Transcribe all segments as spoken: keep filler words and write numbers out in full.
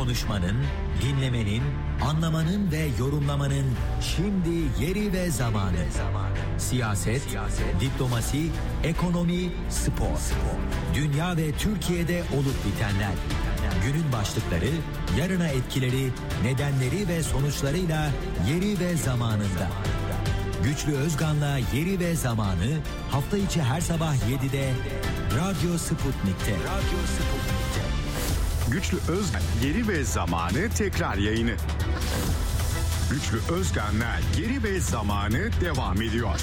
Konuşmanın, dinlemenin, anlamanın ve yorumlamanın şimdi yeri ve zamanı. Siyaset, Siyaset diplomasi, ekonomi, spor. Dünya ve Türkiye'de olup bitenler. Günün başlıkları, yarına etkileri, nedenleri ve sonuçlarıyla yeri ve zamanında. Güçlü Özgan'la Yeri ve Zamanı hafta içi her sabah yedide Radyo Sputnik'te. Radyo Sputnik'te. Güçlü Özgan Yeri ve Zamanı tekrar yayını. Güçlü Özgan'la Yeri ve Zamanı devam ediyor.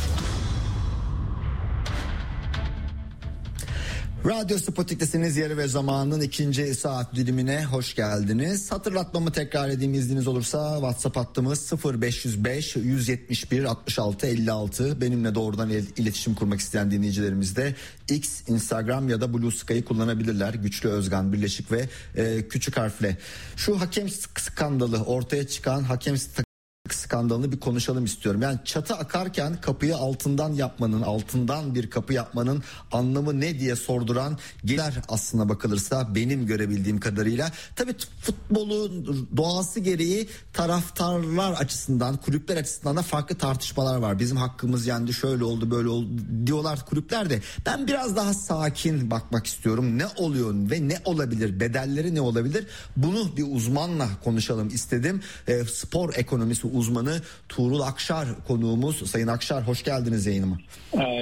Radyo Sputnik'tesiniz. Yeri ve Zamanı'nın ikinci saat dilimine hoş geldiniz. Hatırlatmamı tekrar edeyim izniniz olursa. WhatsApp hattımız sıfır beş yüz beş yüz yetmiş bir altmış altı elli altı. Benimle doğrudan iletişim kurmak isteyen dinleyicilerimiz de X, Instagram ya da Blue Sky'ı kullanabilirler. Güçlü Özgan birleşik ve e, küçük harfle. Şu hakem skandalı, ortaya çıkan hakem skandalını bir konuşalım istiyorum. Yani çatı akarken kapıyı altından yapmanın, altından bir kapı yapmanın anlamı ne diye sorduran gelir aslına bakılırsa benim görebildiğim kadarıyla. Tabii futbolun doğası gereği taraftarlar açısından, kulüpler açısından da farklı tartışmalar var. Bizim hakkımız yendi, şöyle oldu, böyle oldu diyorlar kulüpler de. Ben biraz daha sakin bakmak istiyorum. Ne oluyor ve ne olabilir? Bedelleri ne olabilir? Bunu bir uzmanla konuşalım istedim. E, spor ekonomisi uzmanı Tuğrul Akşar konuğumuz. Sayın Akşar, hoş geldiniz yayınıma.